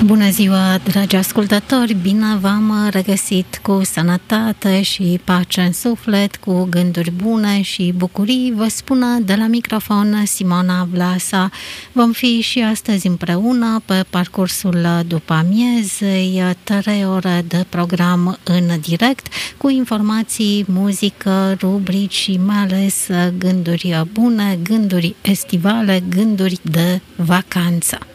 Bună ziua, dragi ascultători! Bine v-am regăsit cu sănătate și pace în suflet, cu gânduri bune și bucurii. Vă spune de la microfon Simona Vlasa. Vom fi și astăzi împreună pe parcursul după amiezei, 3 ore de program în direct, cu informații, muzică, rubrici și mai ales gânduri bune, gânduri estivale, gânduri de vacanță.